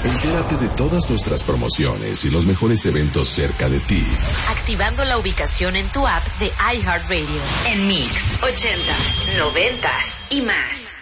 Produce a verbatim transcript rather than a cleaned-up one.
Entérate de todas nuestras promociones y los mejores eventos cerca de ti. Activando la ubicación en tu app de iHeartRadio. En Mix, ochentas, noventas y más.